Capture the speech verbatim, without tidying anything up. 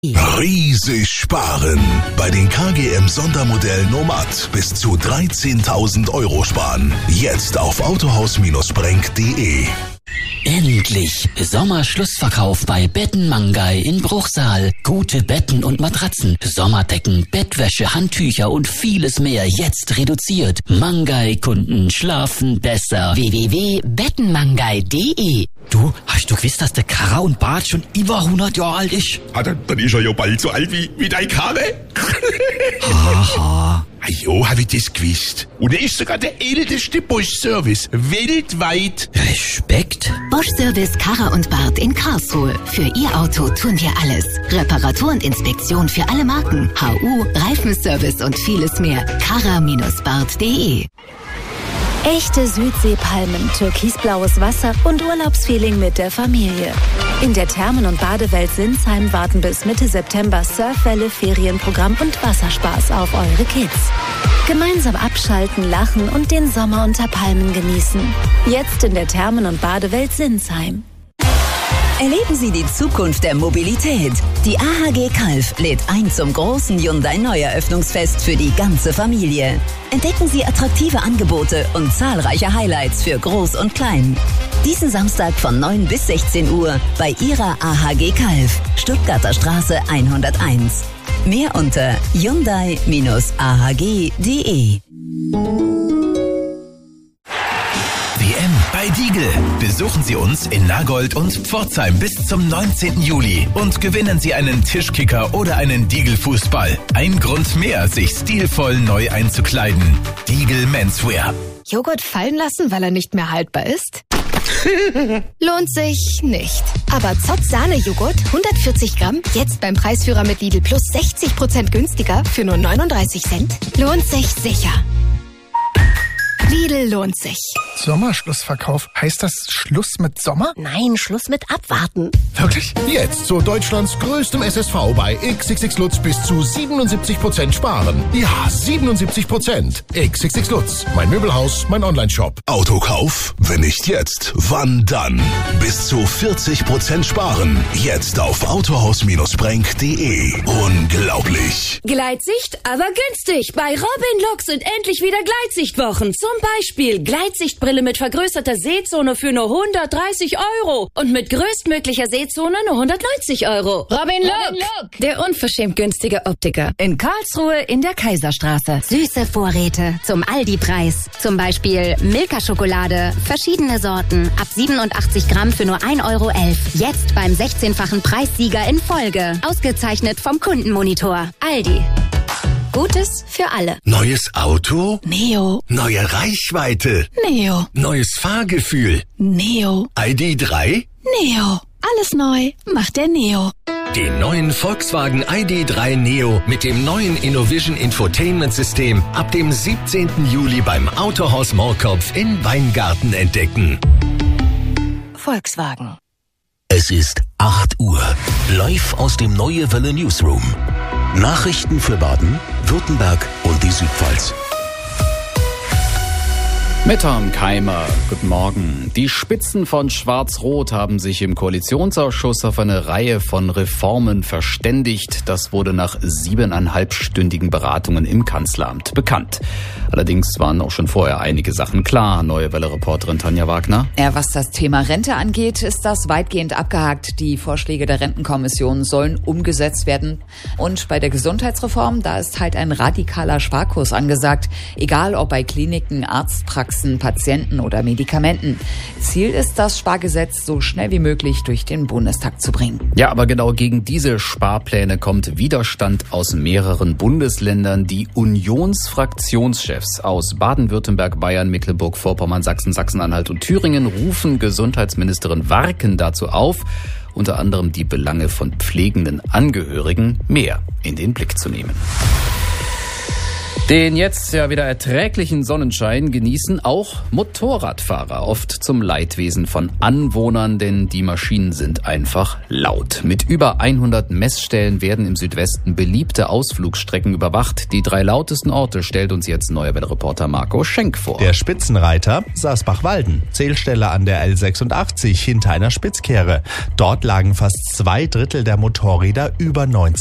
Riesig sparen. Bei den K G M Sondermodellen Nomad bis zu dreizehntausend Euro sparen. Jetzt auf autohaus Bindestrich brenk punkt de. Endlich! Sommerschlussverkauf bei Betten Mangai in Bruchsal. Gute Betten und Matratzen, Sommerdecken, Bettwäsche, Handtücher und vieles mehr jetzt reduziert. Mangai-Kunden schlafen besser. w w w punkt bettenmangai punkt de. Du, hast du gewusst, dass der Karra und Bart schon über hundert Jahre alt ist? Ah, dann, dann ist er ja bald so alt wie, wie dein Karre. Haha. Ah jo, hab ich das gewusst. Und er ist sogar der älteste Bosch-Service weltweit. Respekt. Bosch Service Karra und Bart in Karlsruhe. Für Ihr Auto tun wir alles. Reparatur und Inspektion für alle Marken. H U, Reifenservice und vieles mehr. karra Bindestrich bart punkt de. Echte Südseepalmen, türkisblaues Wasser und Urlaubsfeeling mit der Familie. In der Thermen- und Badewelt Sinsheim warten bis Mitte September Surfwelle, Ferienprogramm und Wasserspaß auf eure Kids. Gemeinsam abschalten, lachen und den Sommer unter Palmen genießen. Jetzt in der Thermen- und Badewelt Sinsheim. Erleben Sie die Zukunft der Mobilität. Die A H G Calw lädt ein zum großen Hyundai-Neueröffnungsfest für die ganze Familie. Entdecken Sie attraktive Angebote und zahlreiche Highlights für Groß und Klein. Diesen Samstag von neun bis sechzehn Uhr bei Ihrer A H G Calw, Stuttgarter Straße hunderteins. Mehr unter hyundai Bindestrich a h g punkt de. W M bei Diegel. Besuchen Sie uns in Nagold und Pforzheim bis zum neunzehnten Juli und gewinnen Sie einen Tischkicker oder einen Diegel-Fußball. Ein Grund mehr, sich stilvoll neu einzukleiden. Diegel Menswear. Joghurt fallen lassen, weil er nicht mehr haltbar ist? Lohnt sich nicht. Aber Zott Sahne-Joghurt, hundertvierzig Gramm, jetzt beim Preisführer mit Lidl Plus sechzig Prozent günstiger für nur neununddreißig Cent. Lohnt sich sicher. Lidl lohnt sich. Sommerschlussverkauf. Heißt das Schluss mit Sommer? Nein, Schluss mit Abwarten. Wirklich? Jetzt zu Deutschlands größtem S S V bei X X X Lutz bis zu siebenundsiebzig Prozent sparen. Ja, siebenundsiebzig Prozent. X X X Lutz. Mein Möbelhaus, mein Onlineshop. Autokauf? Wenn nicht jetzt, wann dann? Bis zu vierzig Prozent sparen. Jetzt auf autohaus Bindestrich brenk punkt de. Unglaublich. Gleitsicht, aber günstig. Bei Robin Lux sind endlich wieder Gleitsichtwochen. Zum Beispiel Gleitsichtbrille mit vergrößerter Sehzone für nur hundertdreißig Euro und mit größtmöglicher Sehzone nur hundertneunzig Euro. Robin Look, der unverschämt günstige Optiker. In Karlsruhe in der Kaiserstraße. Süße Vorräte zum Aldi-Preis. Zum Beispiel Milka-Schokolade, verschiedene Sorten, ab siebenundachtzig Gramm für nur ein Euro elf. Jetzt beim sechzehnfachen Preissieger in Folge. Ausgezeichnet vom Kundenmonitor. Aldi. Gutes für alle. Neues Auto? Neo. Neue Reichweite? Neo. Neues Fahrgefühl? Neo. I D drei? Neo. Alles neu macht der Neo. Den neuen Volkswagen I D drei Neo mit dem neuen InnoVision Infotainment System ab dem siebzehnten Juli beim Autohaus Moorkopf in Weingarten entdecken. Volkswagen. Es ist acht Uhr. Live aus dem Neue Welle Newsroom. Nachrichten für Baden, Württemberg und die Südpfalz. Mit Herrn Keimer, guten Morgen. Die Spitzen von Schwarz-Rot haben sich im Koalitionsausschuss auf eine Reihe von Reformen verständigt. Das wurde nach siebeneinhalbstündigen Beratungen im Kanzleramt bekannt. Allerdings waren auch schon vorher einige Sachen klar. Neue Welle-Reporterin Tanja Wagner. Ja, was das Thema Rente angeht, ist das weitgehend abgehakt. Die Vorschläge der Rentenkommission sollen umgesetzt werden. Und bei der Gesundheitsreform, da ist halt ein radikaler Sparkurs angesagt. Egal ob bei Kliniken, Arztpraxen, Patienten oder Medikamenten. Ziel ist, das Spargesetz so schnell wie möglich durch den Bundestag zu bringen. Ja, aber genau gegen diese Sparpläne kommt Widerstand aus mehreren Bundesländern. Die Unionsfraktionschefs aus Baden-Württemberg, Bayern, Mecklenburg-Vorpommern, Sachsen, Sachsen-Anhalt und Thüringen rufen Gesundheitsministerin Warken dazu auf, unter anderem die Belange von pflegenden Angehörigen mehr in den Blick zu nehmen. Den jetzt ja wieder erträglichen Sonnenschein genießen auch Motorradfahrer, oft zum Leidwesen von Anwohnern, denn die Maschinen sind einfach laut. Mit über hundert Messstellen werden im Südwesten beliebte Ausflugsstrecken überwacht. Die drei lautesten Orte stellt uns jetzt Neue Welle-Reporter Marco Schenk vor. Der Spitzenreiter Saasbach-Walden, Zählstelle an der L sechsundachtzig hinter einer Spitzkehre. Dort lagen fast zwei Drittel der Motorräder über neunzig